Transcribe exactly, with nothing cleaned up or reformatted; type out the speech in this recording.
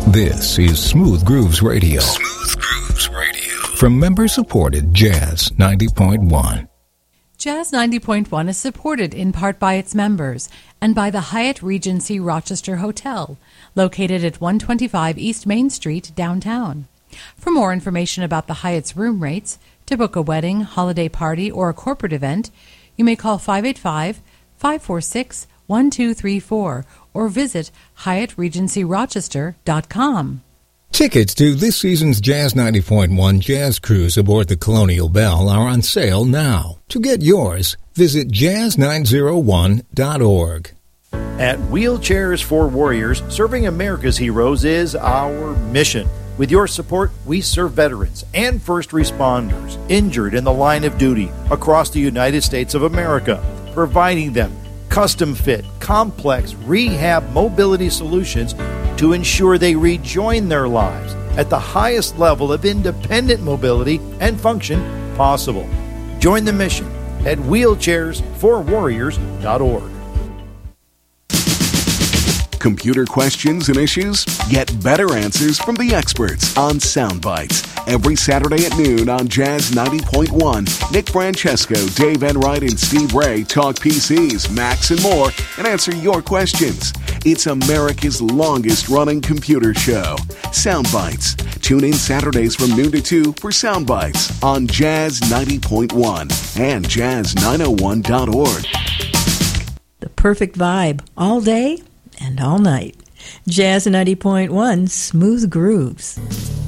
This is Smooth Grooves Radio. Smooth Grooves Radio. From member-supported Jazz ninety point one. Jazz ninety point one is supported in part by its members and by the Hyatt Regency Rochester Hotel, located at one twenty-five East Main Street, downtown. For more information about the Hyatt's room rates, to book a wedding, holiday party, or a corporate event, you may call five eight five, five four six, one two three four or visit Hyatt Regency Rochester dot com. Tickets to this season's Jazz ninety point one Jazz Cruise aboard the Colonial Belle are on sale now. To get yours, visit jazz nine oh one dot org. At Wheelchairs for Warriors, serving America's heroes is our mission. With your support, we serve veterans and first responders injured in the line of duty across the United States of America, providing them custom-fit, complex rehab mobility solutions to ensure they rejoin their lives at the highest level of independent mobility and function possible. Join the mission at wheelchairs for warriors dot org. Computer questions and issues? Get better answers from the experts on Soundbites. Every Saturday at noon on Jazz ninety point one, Nick Francesco, Dave Enright, and Steve Ray talk P Cs, Macs, and more, and answer your questions. It's America's longest-running computer show, Soundbites. Tune in Saturdays from noon to two for Soundbites on Jazz ninety point one and jazz nine oh one dot org. The perfect vibe all day and all night. Jazz ninety point one, Smooth Grooves.